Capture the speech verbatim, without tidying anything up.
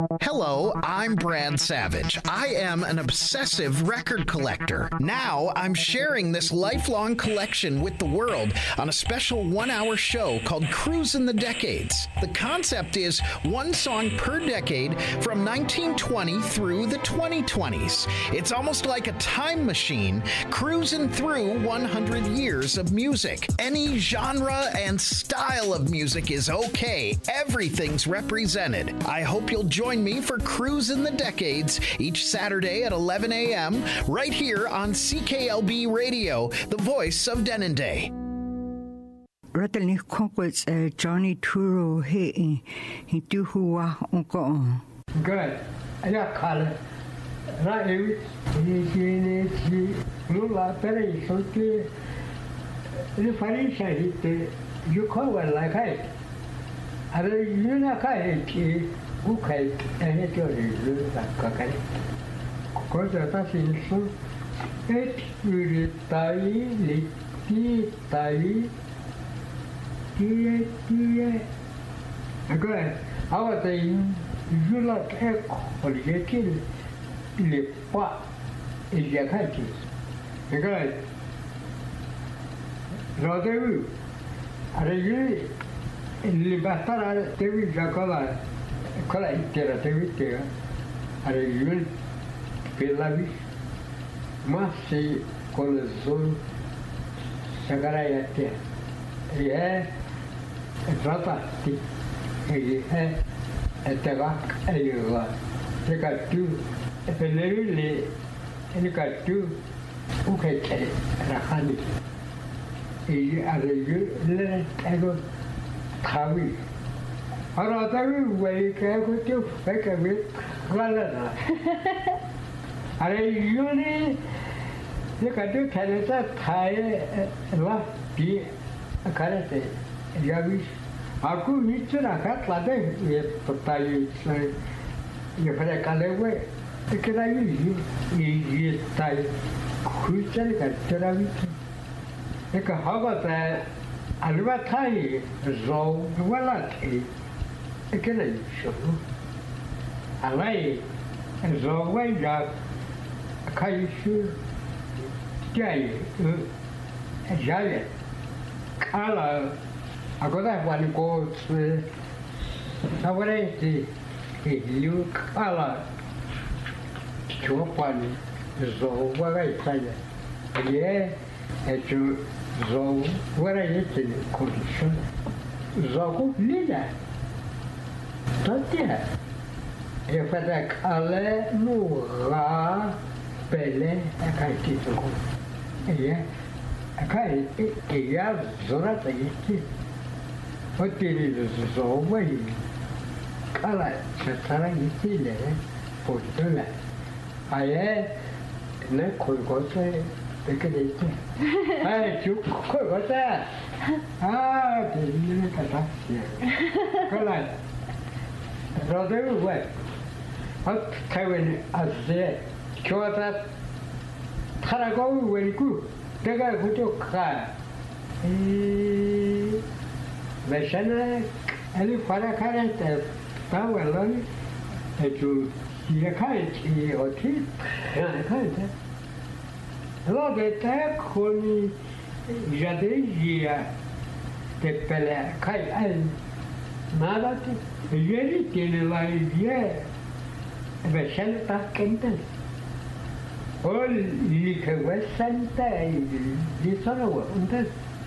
Hello, I'm Brad Savage. I am an obsessive record collector. Now I'm sharing this lifelong collection with the world on a special one-hour show called Cruisin' the Decades. The concept is one song per decade from nineteen twenty through the twenty twenties. It's almost like a time machine cruising through one hundred years of music. Any genre and style of music is okay. Everything's represented. I hope you'll join me for Cruisin' the Decades each Saturday at eleven a.m. right here on C K L B Radio, the voice of Denendeh. Ratani Conquest Johnny Turo he he do who uncle. Good. I got caught. Right, he he he Lula Perry, so the funny side, you call it like I. I don't know, I who can any of you like Cockay. Because that's in so it will die, litty, die, dear, dear. Again, I was saying, you not echo or you kill the what is your country. Again, rather, are you in Libatara, David Jacola? Qual é inteira, teve inteira. Era eu, pela vez, mas se colocou, chegará aí até. E é, é tratado, e é, é terra, é igual. Se catu, é pelele, ele catu, o que é, rachani. E era eu, ele é o cavi. Ora, daí vai que é que eu fico a ver, galera. Aí eu nem, eu quero que ele está caia lá de a cara dele. Já vi, aku isso na casa lá dentro, e papai isso, e eu falei calei, e que daí e e está aí, custa ele que terá visto. É que agora tá, ali vai cair, zou, vai lá cair. Cái này sửa à này rồi quay ra khai sư chạy ra vậy khá là à có thể quan cô sau cái đấy thì thì lưu khá là chúa quan rồi qua cái sai vậy vậy chú rồi qua đây thì còn sao rồi cũng lý giải. Tantia, eu falei que ale no ra pele a cair tudo. E é a cair e a zona tá aqui. O tiro do sol vai. Cala, já tá aqui né? Por lá. Aí é né coisa é que deixa. Ai, tu coisa. Ah, tem que tá. Cala. Rather way. What Kevin as there, Chota Tarago, very good. The guy who took car. The Shana, any father current, power alone, to see a kite or two, and a kite. Lord, the tag only Jadegia, the Pella kite, and nada. Ele tiene la idea de ser tan quente. O li que va santa y y solo entonces